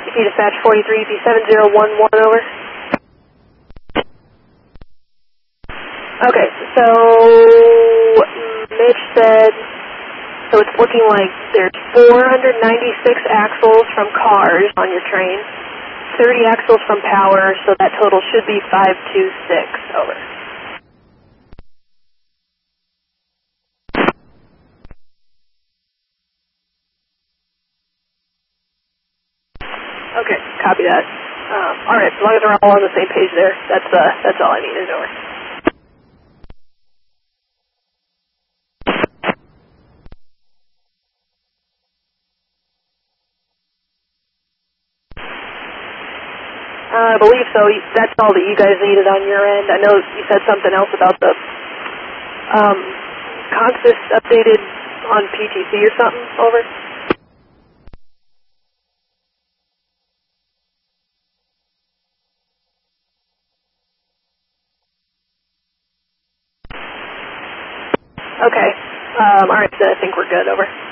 EP dispatch 43, EP7011, over. Okay, so Mitch said, so it's looking like there's 496 axles from cars on your train, 30 axles from power, so that total should be 526, over. Okay, copy that. Alright, as long as we're all on the same page there, that's all I needed, over. I believe so. That's all that you guys needed on your end. I know you said something else about the consist updated on PTC or something, over. Okay. Alright, so I think we're good, over.